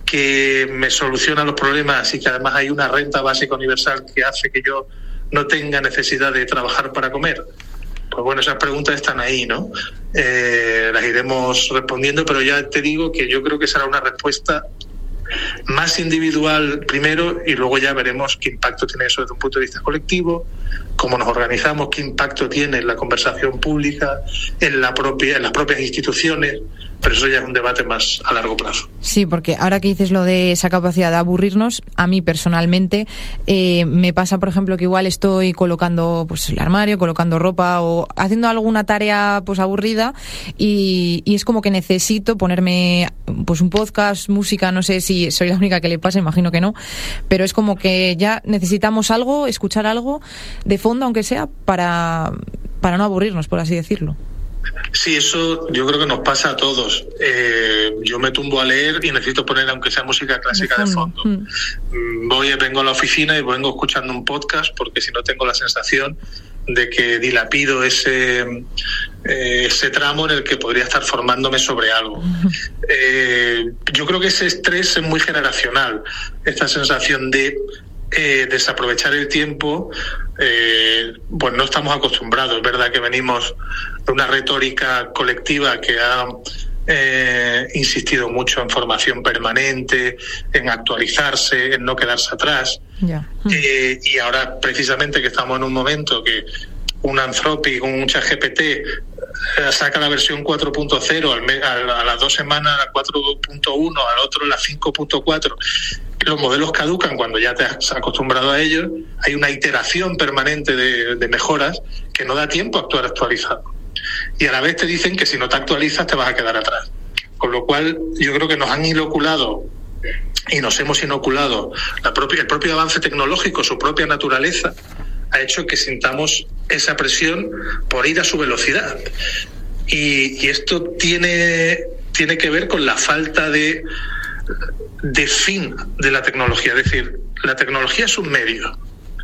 que me soluciona los problemas y que además hay una renta básica universal que hace que yo no tenga necesidad de trabajar para comer? Pues bueno, esas preguntas están ahí, ¿no? Las iremos respondiendo, pero ya te digo que yo creo que será una respuesta más individual primero, y luego ya veremos qué impacto tiene eso desde un punto de vista colectivo, cómo nos organizamos, qué impacto tiene en la conversación pública, en las propias instituciones. Pero eso ya es un debate más a largo plazo. Sí, porque ahora que dices lo de esa capacidad de aburrirnos, a mí personalmente me pasa, por ejemplo, que igual estoy colocando pues el armario, colocando ropa o haciendo alguna tarea pues aburrida y es como que necesito ponerme pues un podcast, música, no sé si soy la única que le pasa, imagino que no, pero es como que ya necesitamos algo, escuchar algo de fondo, aunque sea, para no aburrirnos, por así decirlo. Sí, eso yo creo que nos pasa a todos. Yo me tumbo a leer y necesito poner, aunque sea música clásica de fondo. Vengo a la oficina y vengo escuchando un podcast, porque si no tengo la sensación de que dilapido ese tramo en el que podría estar formándome sobre algo. Yo creo que ese estrés es muy generacional, esta sensación de desaprovechar el tiempo. Pues no estamos acostumbrados. Es verdad que venimos de una retórica colectiva que ha insistido mucho en formación permanente, en actualizarse, en no quedarse atrás. Y ahora, precisamente, que estamos en un momento que un Anthropic, un ChatGPT saca la versión 4.0, a las 2 semanas la 4.1, al otro la 5.4. Los modelos caducan cuando ya te has acostumbrado a ellos. Hay una iteración permanente de mejoras que no da tiempo a actuar actualizado. Y a la vez te dicen que si no te actualizas te vas a quedar atrás. Con lo cual yo creo que nos han inoculado y nos hemos inoculado el propio avance tecnológico, su propia naturaleza, ha hecho que sintamos esa presión por ir a su velocidad. Y esto tiene que ver con la falta de fin de la tecnología. Es decir, la tecnología es un medio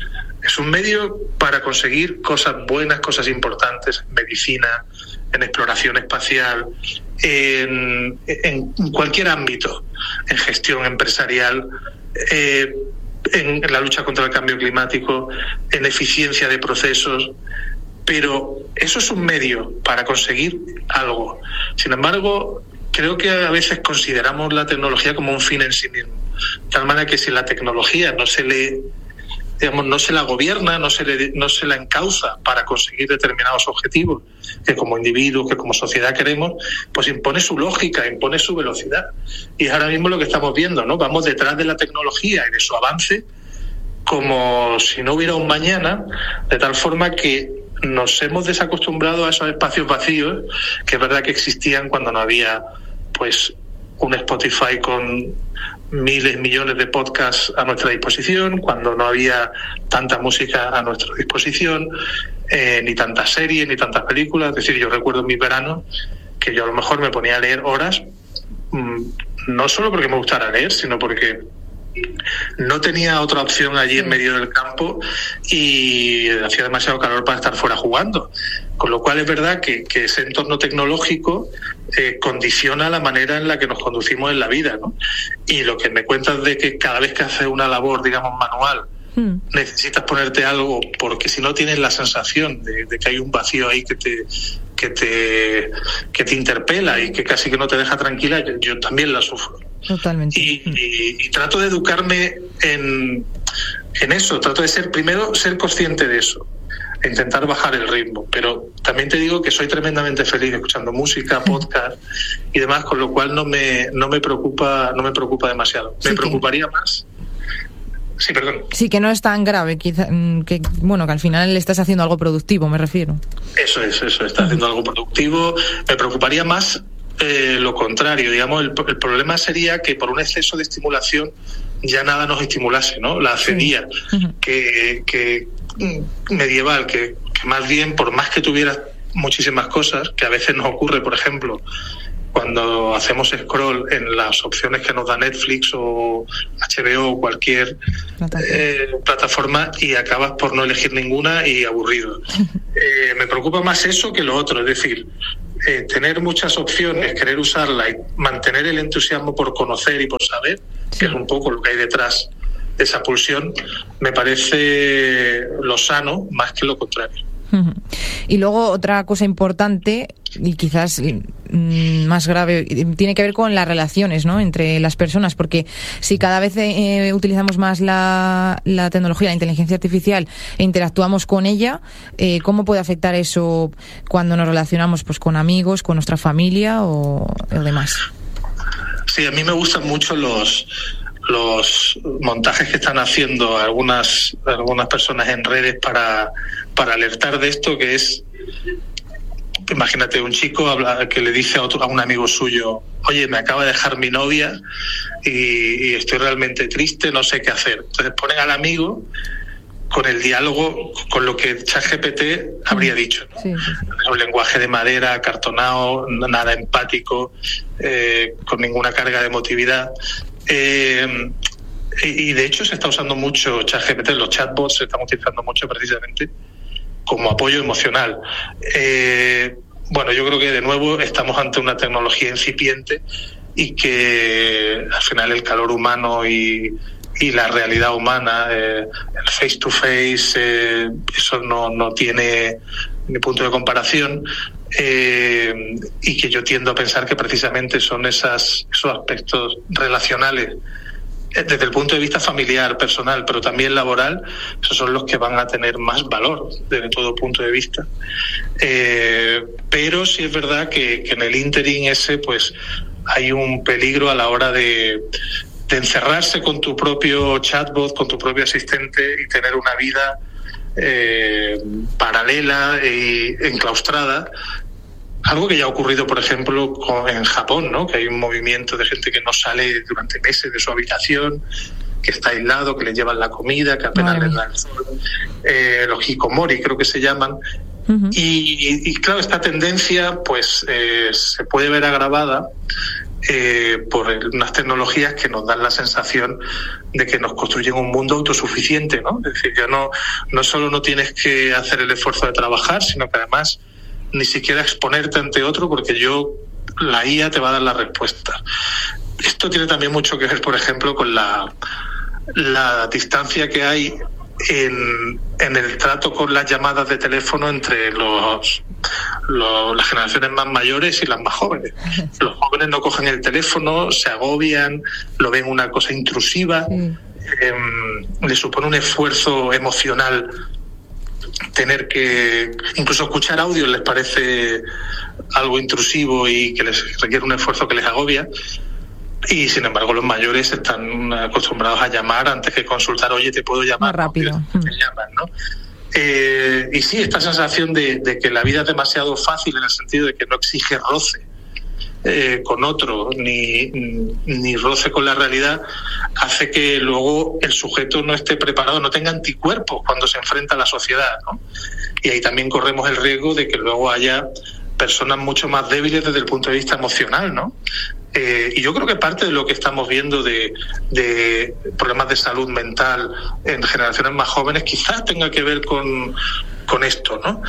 para conseguir cosas buenas, cosas importantes, en medicina, en exploración espacial, en cualquier ámbito, en gestión empresarial, en la lucha contra el cambio climático, en eficiencia de procesos. Pero eso es un medio para conseguir algo. Sin embargo, creo que a veces consideramos la tecnología como un fin en sí mismo. De tal manera que si la tecnología no se la gobierna, no se la encauza para conseguir determinados objetivos que como individuos, que como sociedad queremos, pues impone su lógica, impone su velocidad. Y es ahora mismo lo que estamos viendo, ¿no? Vamos detrás de la tecnología y de su avance como si no hubiera un mañana, de tal forma que nos hemos desacostumbrado a esos espacios vacíos que es verdad que existían cuando no había pues un Spotify con miles, millones de podcasts a nuestra disposición, cuando no había tanta música a nuestra disposición, ni tantas series, ni tantas películas. Es decir, yo recuerdo en mis veranos que yo a lo mejor me ponía a leer horas, no solo porque me gustara leer, sino porque no tenía otra opción allí en medio del campo y hacía demasiado calor para estar fuera jugando. Con lo cual es verdad que ese entorno tecnológico condiciona la manera en la que nos conducimos en la vida, ¿no? Y lo que me cuentas de que cada vez que haces una labor, digamos, manual, necesitas ponerte algo, porque si no tienes la sensación de que hay un vacío ahí que te interpela y que casi que no te deja tranquila, yo también la sufro. Totalmente. Y trato de educarme en eso, trato de ser consciente de eso, e intentar bajar el ritmo, pero también te digo que soy tremendamente feliz escuchando música, podcast y demás, con lo cual no me preocupa demasiado. Me preocuparía más. Sí, perdón. Sí, que no es tan grave, quizá, que al final le estás haciendo algo productivo, me refiero. Eso, está haciendo algo productivo. Me preocuparía más lo contrario, digamos, el problema sería que por un exceso de estimulación ya nada nos estimulase, ¿no? La acedía que medieval, que más bien, por más que tuvieras muchísimas cosas, que a veces nos ocurre, por ejemplo, cuando hacemos scroll en las opciones que nos da Netflix o HBO o cualquier plataforma y acabas por no elegir ninguna y aburrido. Me preocupa más eso que lo otro, es decir, tener muchas opciones, querer usarla y mantener el entusiasmo por conocer y por saber, que es un poco lo que hay detrás de esa pulsión, me parece lo sano más que lo contrario. Y luego otra cosa importante y quizás más grave tiene que ver con las relaciones, ¿no?, entre las personas, porque si cada vez utilizamos más la tecnología, la inteligencia artificial, e interactuamos con ella, ¿cómo puede afectar eso cuando nos relacionamos pues con amigos, con nuestra familia o demás? Sí, a mí me gustan mucho los montajes que están haciendo algunas personas en redes para alertar de esto, que es, imagínate, un chico que le dice a un amigo suyo: oye, me acaba de dejar mi novia y estoy realmente triste, no sé qué hacer. Entonces ponen al amigo con el diálogo, con lo que ChatGPT habría dicho, ¿no? Sí. Un lenguaje de madera, acartonado, nada empático, con ninguna carga de emotividad. Y de hecho se está usando mucho ChatGPT, los chatbots se están utilizando mucho precisamente como apoyo emocional. Bueno, yo creo que de nuevo estamos ante una tecnología incipiente y que al final el calor humano y la realidad humana, el face to face, eso no tiene ni punto de comparación. Y que yo tiendo a pensar que precisamente son esos aspectos relacionales, desde el punto de vista familiar, personal, pero también laboral, esos son los que van a tener más valor desde todo punto de vista. Pero sí es verdad que en el ínterin ese pues hay un peligro a la hora de encerrarse con tu propio chatbot, con tu propio asistente y tener una vida paralela e enclaustrada. Algo que ya ha ocurrido, por ejemplo, en Japón, ¿no?, que hay un movimiento de gente que no sale durante meses de su habitación, que está aislado, que le llevan la comida, que apenas les da el sol. Los hikomori creo que se llaman. Uh-huh. Y claro, esta tendencia pues se puede ver agravada por unas tecnologías que nos dan la sensación de que nos construyen un mundo autosuficiente, ¿no? Es decir, ya no solo no tienes que hacer el esfuerzo de trabajar, sino que además ni siquiera exponerte ante otro, porque la IA te va a dar la respuesta. Esto tiene también mucho que ver, por ejemplo, con la distancia que hay en el trato con las llamadas de teléfono entre las generaciones más mayores y las más jóvenes. Los jóvenes no cogen el teléfono, se agobian, lo ven una cosa intrusiva, le supone un esfuerzo emocional tener que incluso escuchar audio, les parece algo intrusivo y que les requiere un esfuerzo que les agobia. Y sin embargo los mayores están acostumbrados a llamar antes que consultar: oye, te puedo llamar, más rápido, ¿no? Te llaman, ¿no? Y sí, esta sensación de que la vida es demasiado fácil, en el sentido de que no exige roce con otro ni roce con la realidad, hace que luego el sujeto no esté preparado, no tenga anticuerpos cuando se enfrenta a la sociedad, ¿no? Y ahí también corremos el riesgo de que luego haya personas mucho más débiles desde el punto de vista emocional, ¿no? Y yo creo que parte de lo que estamos viendo de problemas de salud mental en generaciones más jóvenes quizás tenga que ver con esto, ¿no?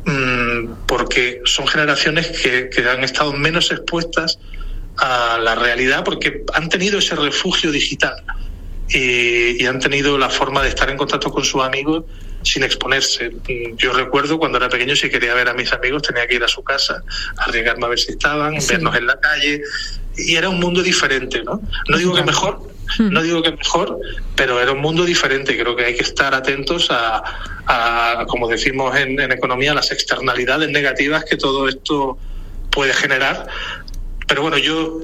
Porque son generaciones que han estado menos expuestas a la realidad porque han tenido ese refugio digital y han tenido la forma de estar en contacto con sus amigos sin exponerse. Yo recuerdo cuando era pequeño, si quería ver a mis amigos tenía que ir a su casa, arriesgarme a ver si estaban, sí, vernos en la calle, y era un mundo diferente, ¿no? No digo que mejor, pero era un mundo diferente. Creo que hay que estar atentos a como decimos en economía, las externalidades negativas que todo esto puede generar. Pero bueno, yo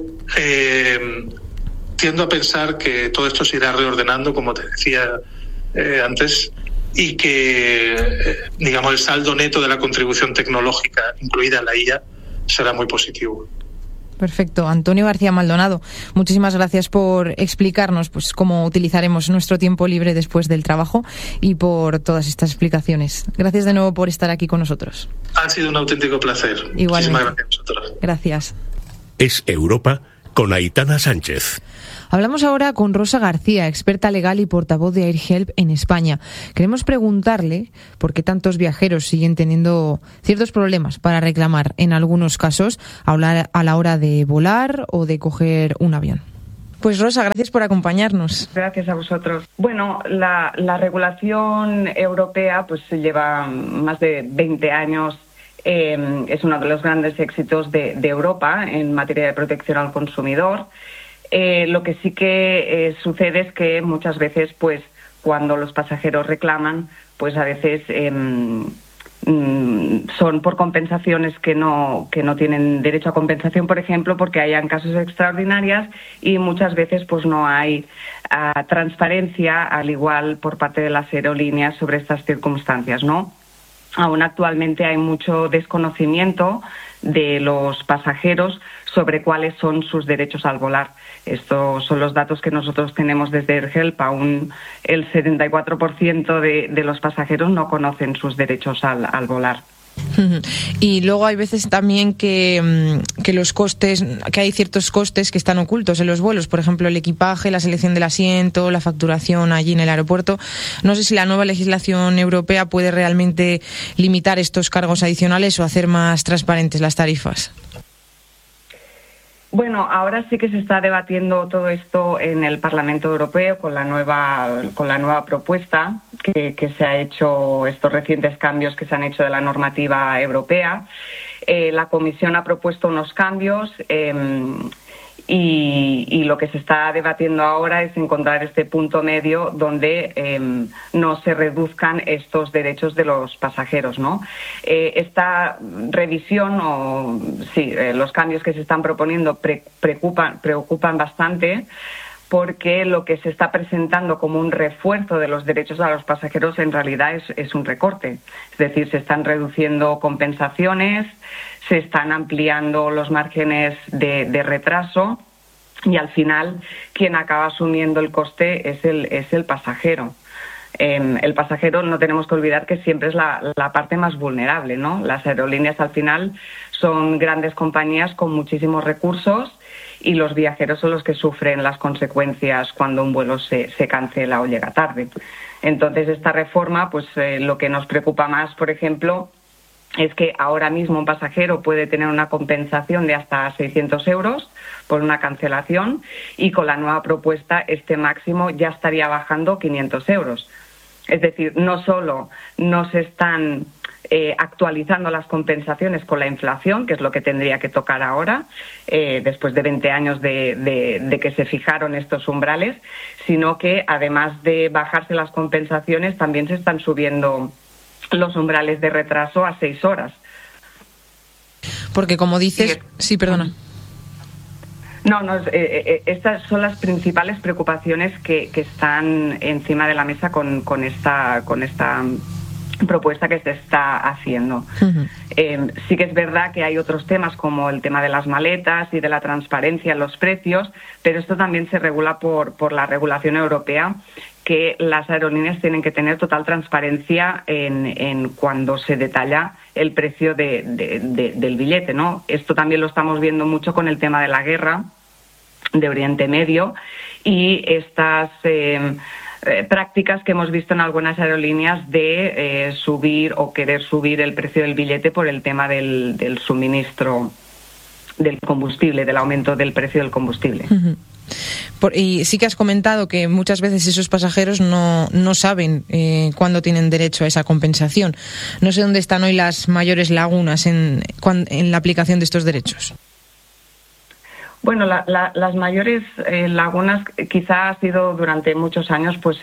tiendo a pensar que todo esto se irá reordenando, como te decía antes, y que digamos el saldo neto de la contribución tecnológica, incluida la IA, será muy positivo. Perfecto. Antonio García Maldonado, muchísimas gracias por explicarnos pues cómo utilizaremos nuestro tiempo libre después del trabajo y por todas estas explicaciones. Gracias de nuevo por estar aquí con nosotros. Ha sido un auténtico placer. Igualmente. Muchísimas gracias a vosotros. Gracias. Es Europa con Aitana Sánchez. Hablamos ahora con Rosa García, experta legal y portavoz de AirHelp en España. Queremos preguntarle por qué tantos viajeros siguen teniendo ciertos problemas para reclamar, en algunos casos, a la hora de volar o de coger un avión. Pues Rosa, gracias por acompañarnos. Gracias a vosotros. Bueno, la regulación europea pues lleva más de 20 años. Es uno de los grandes éxitos de Europa en materia de protección al consumidor. Lo que sí que sucede es que muchas veces, pues, cuando los pasajeros reclaman, pues a veces son por compensaciones que no tienen derecho a compensación, por ejemplo, porque hayan casos extraordinarios y muchas veces pues no hay transparencia, al igual por parte de las aerolíneas, sobre estas circunstancias, ¿no? Aún actualmente hay mucho desconocimiento de los pasajeros sobre cuáles son sus derechos al volar. Estos son los datos que nosotros tenemos desde AirHelp. Aún el 74% de los pasajeros no conocen sus derechos al volar. Y luego hay veces también que los costes, que hay ciertos costes que están ocultos en los vuelos, por ejemplo el equipaje, la selección del asiento, la facturación allí en el aeropuerto. No sé si la nueva legislación europea puede realmente limitar estos cargos adicionales o hacer más transparentes las tarifas. Bueno, ahora sí que se está debatiendo todo esto en el Parlamento Europeo con la nueva propuesta que se ha hecho, estos recientes cambios que se han hecho de la normativa europea. La Comisión ha propuesto unos cambios y lo que se está debatiendo ahora es encontrar este punto medio donde no se reduzcan estos derechos de los pasajeros, ¿no? Esta revisión los cambios que se están proponiendo preocupan bastante, porque lo que se está presentando como un refuerzo de los derechos a los pasajeros en realidad es un recorte. Es decir, se están reduciendo compensaciones, se están ampliando los márgenes de retraso y al final quien acaba asumiendo el coste es el pasajero. El pasajero, no tenemos que olvidar que siempre es la parte más vulnerable, ¿no? Las aerolíneas al final son grandes compañías con muchísimos recursos y los viajeros son los que sufren las consecuencias cuando un vuelo se cancela o llega tarde. Entonces, esta reforma, pues lo que nos preocupa más, por ejemplo, es que ahora mismo un pasajero puede tener una compensación de hasta 600 euros por una cancelación y con la nueva propuesta este máximo ya estaría bajando 500 euros. Es decir, no solo no se están actualizando las compensaciones con la inflación, que es lo que tendría que tocar ahora, después de 20 años de que se fijaron estos umbrales, sino que además de bajarse las compensaciones también se están subiendo los umbrales de retraso a 6 horas. Porque como dices... Sí, perdona. No, estas son las principales preocupaciones que están encima de la mesa con esta propuesta que se está haciendo. Uh-huh. Sí que es verdad que hay otros temas como el tema de las maletas y de la transparencia en los precios, pero esto también se regula por la regulación europea, que las aerolíneas tienen que tener total transparencia en cuando se detalla el precio del billete, ¿no? Esto también lo estamos viendo mucho con el tema de la guerra de Oriente Medio y estas prácticas que hemos visto en algunas aerolíneas de subir o querer subir el precio del billete por el tema del suministro del combustible, del aumento del precio del combustible. Uh-huh. Y sí que has comentado que muchas veces esos pasajeros no saben cuándo tienen derecho a esa compensación. No sé dónde están hoy las mayores lagunas en la aplicación de estos derechos. Bueno, las mayores lagunas quizá ha sido durante muchos años pues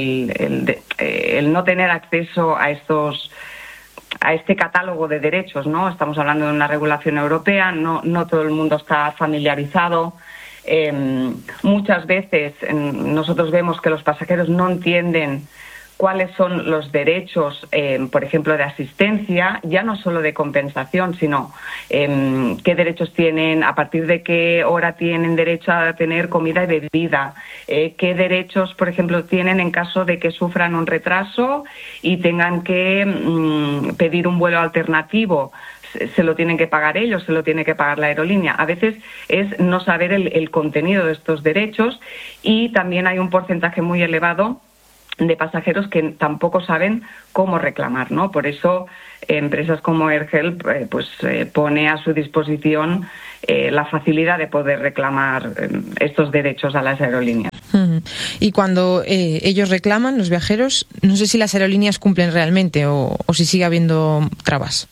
el no tener acceso a este catálogo de derechos, ¿no? Estamos hablando de una regulación europea, no todo el mundo está familiarizado. Muchas veces nosotros vemos que los pasajeros no entienden cuáles son los derechos, por ejemplo, de asistencia, ya no solo de compensación, sino qué derechos tienen, a partir de qué hora tienen derecho a tener comida y bebida, qué derechos, por ejemplo, tienen en caso de que sufran un retraso y tengan que pedir un vuelo alternativo se lo tienen que pagar ellos, se lo tiene que pagar la aerolínea. A veces es no saber el contenido de estos derechos, y también hay un porcentaje muy elevado de pasajeros que tampoco saben cómo reclamar, ¿no? Por eso empresas como AirHelp pone a su disposición la facilidad de poder reclamar estos derechos a las aerolíneas. Y cuando ellos reclaman, los viajeros, no sé si las aerolíneas cumplen realmente o si sigue habiendo trabas.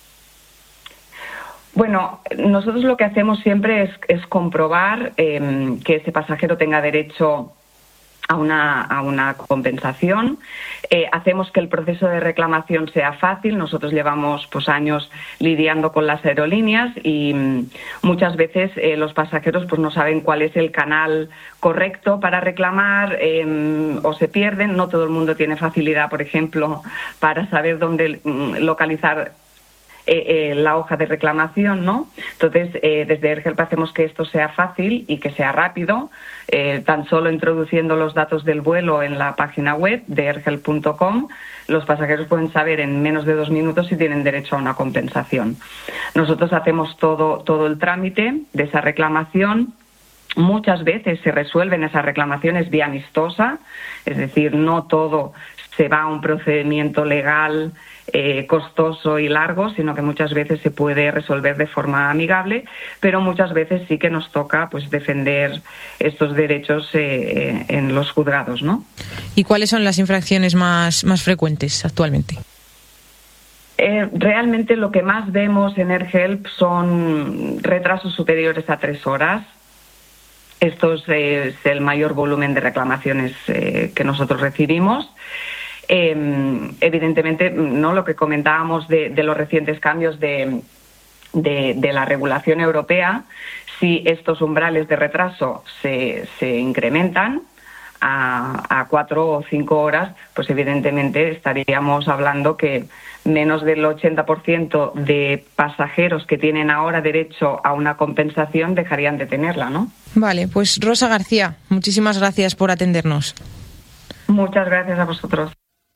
Bueno, nosotros lo que hacemos siempre es comprobar que ese pasajero tenga derecho a una compensación. Hacemos que el proceso de reclamación sea fácil. Nosotros llevamos pues años lidiando con las aerolíneas y muchas veces los pasajeros pues no saben cuál es el canal correcto para reclamar, o se pierden. No todo el mundo tiene facilidad, por ejemplo, para saber dónde localizar la hoja de reclamación, ¿no? Entonces, desde AirHelp hacemos que esto sea fácil y que sea rápido, tan solo introduciendo los datos del vuelo en la página web de airhelp.com, los pasajeros pueden saber en menos de 2 minutos si tienen derecho a una compensación. Nosotros hacemos todo el trámite de esa reclamación. Muchas veces se resuelven esas reclamaciones vía amistosa, es decir, no todo se va a un procedimiento legal costoso y largo, sino que muchas veces se puede resolver de forma amigable, pero muchas veces sí que nos toca pues defender estos derechos en los juzgados, ¿no? ¿Y cuáles son las infracciones más frecuentes actualmente? Realmente lo que más vemos en AirHelp son retrasos superiores a 3 horas. Esto es el mayor volumen de reclamaciones que nosotros recibimos. Evidentemente, no, lo que comentábamos de los recientes cambios de la regulación europea, si estos umbrales de retraso se incrementan a 4 o 5 horas, pues evidentemente estaríamos hablando que menos del 80% de pasajeros que tienen ahora derecho a una compensación dejarían de tenerla, ¿no? Vale, pues Rosa García, muchísimas gracias por atendernos. Muchas gracias a vosotros.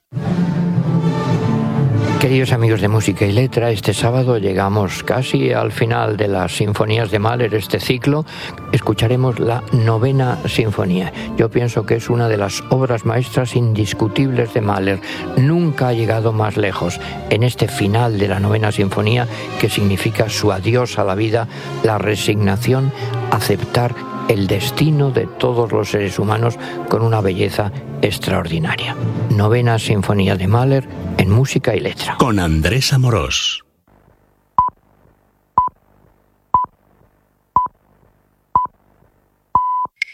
Queridos amigos de Música y Letra, este sábado llegamos casi al final de las sinfonías de Mahler, este ciclo. Escucharemos la 9ª Sinfonía. Yo pienso que es una de las obras maestras indiscutibles de Mahler. Nunca ha llegado más lejos. En este final de la 9ª Sinfonía, que significa su adiós a la vida, la resignación, aceptar el destino de todos los seres humanos con una belleza extraordinaria. 9ª Sinfonía de Mahler en Música y Letra. Con Andrés Amorós.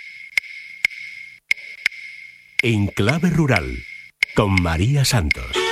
En Clave Rural, con María Santos.